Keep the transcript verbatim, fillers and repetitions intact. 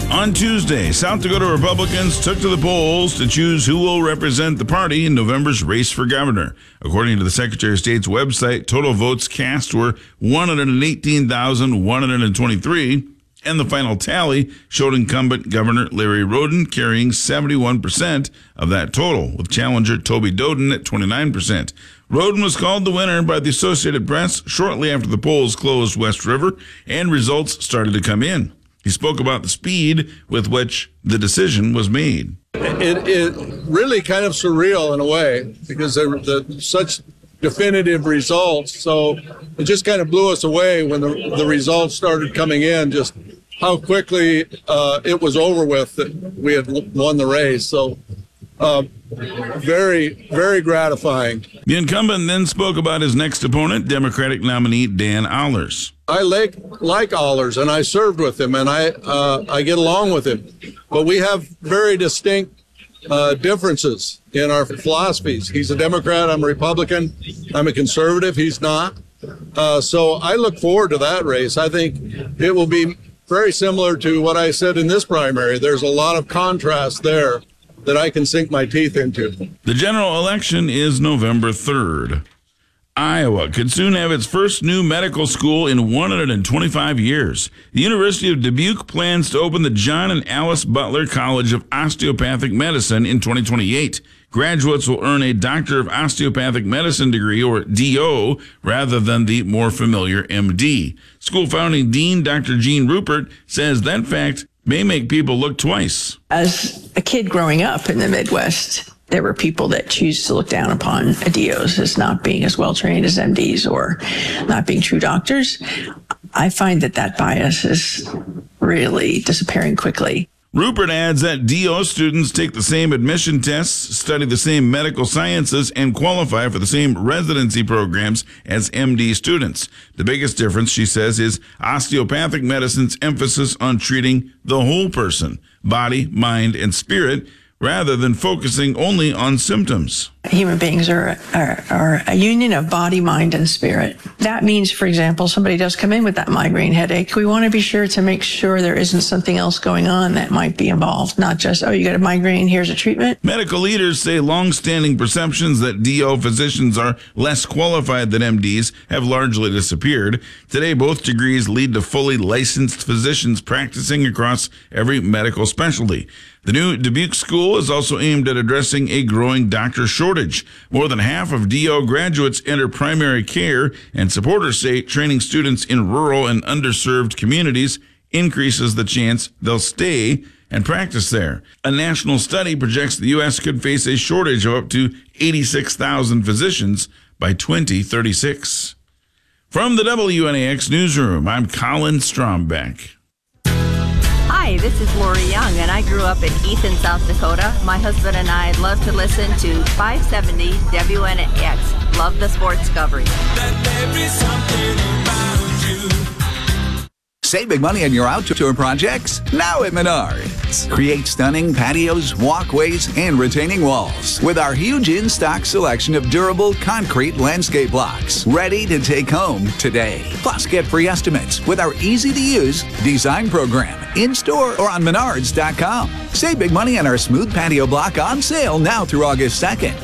On Tuesday, South Dakota Republicans took to the polls to choose who will represent the party in November's race for governor. According to the Secretary of State's website, total votes cast were one hundred eighteen thousand one hundred twenty-three, and the final tally showed incumbent Governor Larry Roden carrying seventy-one percent of that total, with challenger Toby Doden at twenty-nine percent. Roden was called the winner by the Associated Press shortly after the polls closed West River and results started to come in. He spoke about the speed with which the decision was made. It, it really kind of surreal in a way because there were the, such definitive results. So it just kind of blew us away when the, the results started coming in, just how quickly uh, it was over with that we had won the race. So uh, very, very gratifying. The incumbent then spoke about his next opponent, Democratic nominee Dan Allers. I like like Allers, and I served with him, and I uh, I get along with him. But we have very distinct uh, differences in our philosophies. He's a Democrat, I'm a Republican. I'm a conservative, he's not. Uh, so I look forward to that race. I think it will be very similar to what I said in this primary. There's a lot of contrast there that I can sink my teeth into. The general election is November third. Iowa could soon have its first new medical school in one hundred twenty-five years. The University of Dubuque plans to open the John and Alice Butler College of Osteopathic Medicine in twenty twenty-eight. Graduates will earn a Doctor of Osteopathic Medicine degree, or D O, rather than the more familiar M D. School founding dean Doctor Gene Rupert says that fact may make people look twice. As a kid growing up in the Midwest, there were people that choose to look down upon D Os as not being as well trained as M Ds or not being true doctors. I find that that bias is really disappearing quickly. Rupert adds that D O students take the same admission tests, study the same medical sciences, and qualify for the same residency programs as M D students. The biggest difference, she says, is osteopathic medicine's emphasis on treating the whole person, body, mind, and spirit, rather than focusing only on symptoms. Human beings are, are, are a union of body, mind, and spirit. That means, for example, somebody does come in with that migraine headache. We want to be sure to make sure there isn't something else going on that might be involved, not just, oh, you got a migraine, here's a treatment. Medical leaders say long-standing perceptions that D O physicians are less qualified than M Ds have largely disappeared. Today, both degrees lead to fully licensed physicians practicing across every medical specialty. The new Dubuque school is also aimed at addressing a growing doctor shortage. More than half of D O graduates enter primary care, and supporters say training students in rural and underserved communities increases the chance they'll stay and practice there. A national study projects the U S could face a shortage of up to eighty-six thousand physicians by twenty thirty-six. From the W N A X Newsroom, I'm Colin Strombeck. Hi, this is Lori Young, and I grew up in Ethan, South Dakota. My husband and I love to listen to five seventy W N A X. Love the sports coverage. Save big money on your outdoor projects now at Menards. Create stunning patios, walkways, and retaining walls with our huge in-stock selection of durable concrete landscape blocks ready to take home today. Plus, get free estimates with our easy-to-use design program in-store or on menards dot com. Save big money on our smooth patio block on sale now through August second.